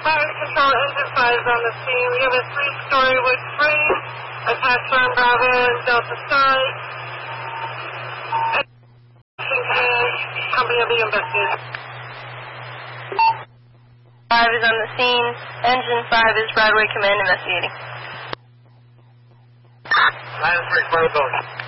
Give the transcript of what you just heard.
Fire control, engine 5 is on the scene. We have a 3-story wood frame attached on Bravo and Delta Sky. Company will be investigated. 5 is on the scene. Engine 5 is Broadway Command investigating. 9-3,